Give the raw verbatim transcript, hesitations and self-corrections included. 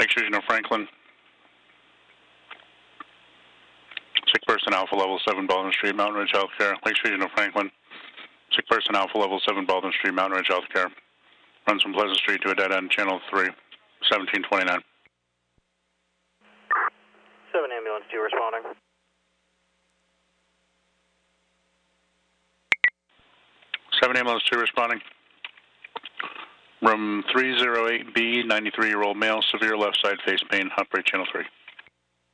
Lakeshore Regional Franklin. Sick person Alpha Level seven Baldwin Street, Mountain Ridge Healthcare. Lakeshore Regional Franklin. Sick person Alpha Level seven Baldwin Street, Mountain Ridge Healthcare. Runs from Pleasant Street to a dead end, channel three, seventeen twenty-nine. seven ambulance two responding. seven ambulance two responding. Room three oh eight B, ninety-three-year-old male, severe left side face pain, outbreak channel three.